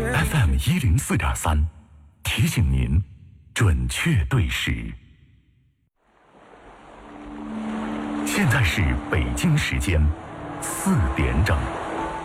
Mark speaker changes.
Speaker 1: FM 104.3，提醒您准确对时。现在是北京时间4点整。